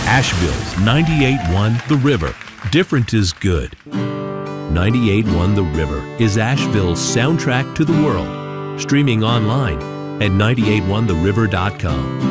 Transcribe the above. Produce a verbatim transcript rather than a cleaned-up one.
Asheville's ninety-eight point one The River. Different is good. ninety-eight point one The River is Asheville's soundtrack to the world. Streaming online at nine eight one the river dot com.